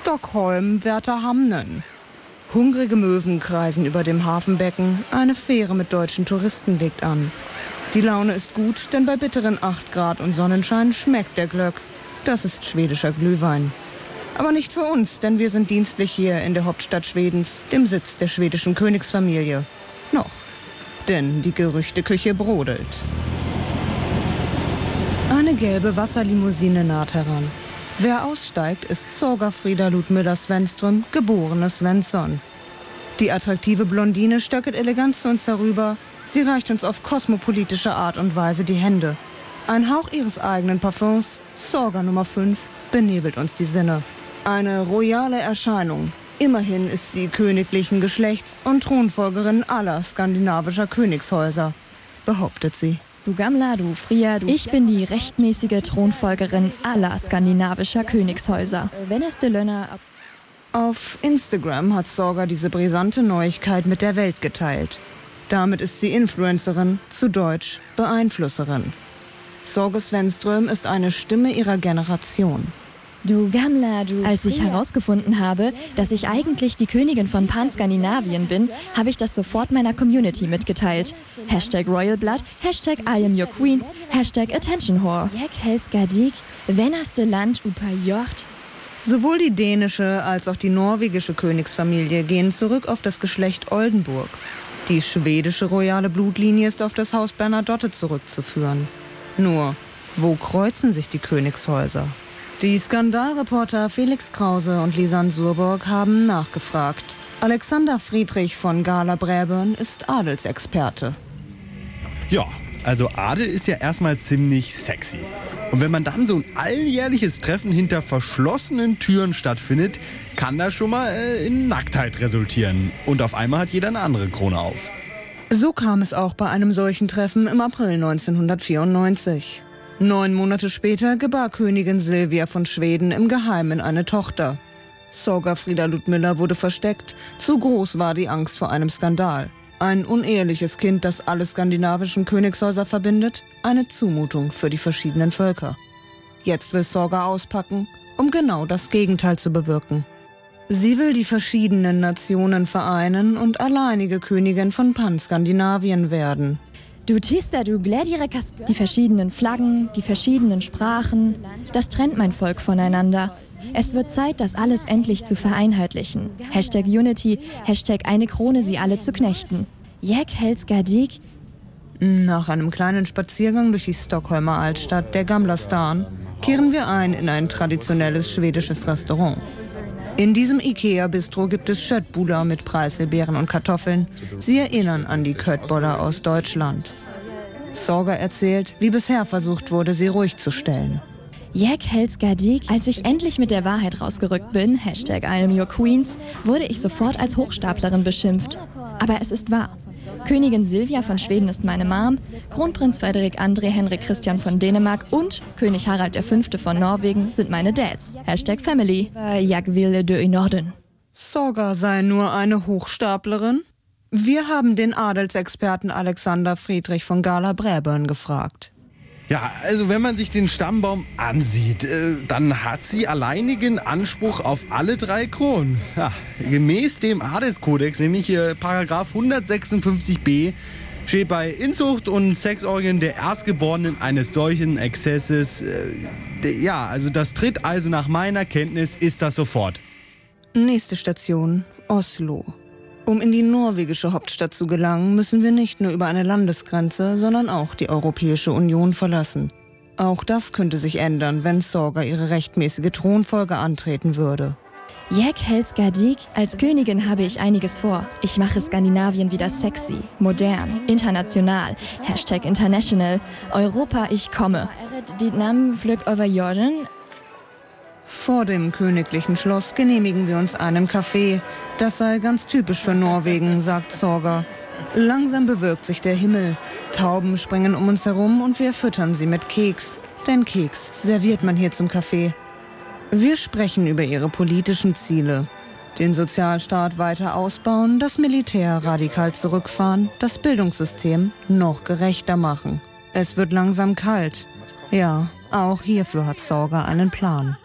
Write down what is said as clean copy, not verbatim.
Stockholm, Wärterhamnen. Hungrige Möwen kreisen über dem Hafenbecken. Eine Fähre mit deutschen Touristen legt an. Die Laune ist gut, denn bei bitteren 8 Grad und Sonnenschein schmeckt der Glögg. Das ist schwedischer Glühwein. Aber nicht für uns, denn wir sind dienstlich hier in der Hauptstadt Schwedens, dem Sitz der schwedischen Königsfamilie. Noch. Denn die Gerüchteküche brodelt. Eine gelbe Wasserlimousine naht heran. Wer aussteigt, ist Sorga Frida Ludmilla Svenström, geborene Svensson. Die attraktive Blondine stöckelt elegant zu uns herüber. Sie reicht uns auf kosmopolitische Art und Weise die Hände. Ein Hauch ihres eigenen Parfums, Sorga Nummer 5, benebelt uns die Sinne. Eine royale Erscheinung. Immerhin ist sie königlichen Geschlechts und Thronfolgerin aller skandinavischer Königshäuser, behauptet sie. Du Gamla, du Fria, du... Ich bin die rechtmäßige Thronfolgerin aller skandinavischer Königshäuser. Auf Instagram hat Sorga diese brisante Neuigkeit mit der Welt geteilt. Damit ist sie Influencerin, zu Deutsch Beeinflusserin. Sorga Svenström ist eine Stimme ihrer Generation. Du Gamla, du... Als ich herausgefunden habe, dass ich eigentlich die Königin von Pan-Skandinavien bin, habe ich das sofort meiner Community mitgeteilt. #RoyalBlood, #I am your Queens, #AttentionWhore. Land upajort. Sowohl die dänische als auch die norwegische Königsfamilie gehen zurück auf das Geschlecht Oldenburg. Die schwedische royale Blutlinie ist auf das Haus Bernadotte zurückzuführen. Nur, wo kreuzen sich die Königshäuser? Die Skandalreporter Felix Krause und Lisanne Surborg haben nachgefragt. Alexander Friedrich von Gala Braeburn ist Adelsexperte. Ja, also Adel ist ja erstmal ziemlich sexy. Und wenn man dann so ein alljährliches Treffen hinter verschlossenen Türen stattfindet, kann das schon mal in Nacktheit resultieren. Und auf einmal hat jeder eine andere Krone auf. So kam es auch bei einem solchen Treffen im April 1994. 9 Monate später gebar Königin Silvia von Schweden im Geheimen eine Tochter. Sorga Frida Ludmilla wurde versteckt. Zu groß war die Angst vor einem Skandal. Ein uneheliches Kind, das alle skandinavischen Königshäuser verbindet. Eine Zumutung für die verschiedenen Völker. Jetzt will Sorga auspacken, um genau das Gegenteil zu bewirken. Sie will die verschiedenen Nationen vereinen und alleinige Königin von Pan-Skandinavien werden. Du Tista, du Gladirekas. Die verschiedenen Flaggen, die verschiedenen Sprachen, das trennt mein Volk voneinander. Es wird Zeit, das alles endlich zu vereinheitlichen. #Unity, #eine Krone, sie alle zu knechten. Helskadik. Nach einem kleinen Spaziergang durch die Stockholmer Altstadt, der Gamla Stan, kehren wir ein in ein traditionelles schwedisches Restaurant. In diesem Ikea-Bistro gibt es Köttbullar mit Preiselbeeren und Kartoffeln. Sie erinnern an die Köttbullar aus Deutschland. Sorga erzählt, wie bisher versucht wurde, sie ruhig zu stellen. Als ich endlich mit der Wahrheit rausgerückt bin, #I am your Queens, wurde ich sofort als Hochstaplerin beschimpft. Aber es ist wahr. Königin Silvia von Schweden ist meine Mom, Kronprinz Frederik André Henrik Christian von Dänemark und König Harald V. von Norwegen sind meine Dads. #Family. Jag vill dö i Norden. Sorga sei nur eine Hochstaplerin? Wir haben den Adelsexperten Alexander Friedrich von Gala Braeburn gefragt. Ja, also wenn man sich den Stammbaum ansieht, dann hat sie alleinigen Anspruch auf alle 3 Kronen. Ja, gemäß dem Adelskodex, nämlich Paragraph 156b, steht bei Inzucht und Sexorgien der Erstgeborenen eines solchen Exzesses. Also das tritt also nach meiner Kenntnis, ist das sofort. Nächste Station, Oslo. Um in die norwegische Hauptstadt zu gelangen, müssen wir nicht nur über eine Landesgrenze, sondern auch die Europäische Union verlassen. Auch das könnte sich ändern, wenn Sorga ihre rechtmäßige Thronfolge antreten würde. Als Königin habe ich einiges vor. Ich mache Skandinavien wieder sexy, modern, international. #international. Europa, ich komme. Vor dem königlichen Schloss genehmigen wir uns einen Kaffee. Das sei ganz typisch für Norwegen, sagt Sorga. Langsam bewölkt sich der Himmel. Tauben springen um uns herum und wir füttern sie mit Keks. Denn Keks serviert man hier zum Kaffee. Wir sprechen über ihre politischen Ziele. Den Sozialstaat weiter ausbauen, das Militär radikal zurückfahren, das Bildungssystem noch gerechter machen. Es wird langsam kalt. Ja, auch hierfür hat Sorga einen Plan.